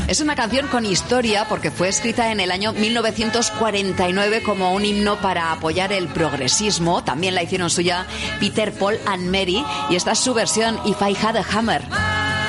Es una canción con historia porque fue escrita en el año 1949 como un himno para apoyar el progresismo. También la hicieron suya Peter, Paul and Mary y esta es su versión If I Had a Hammer.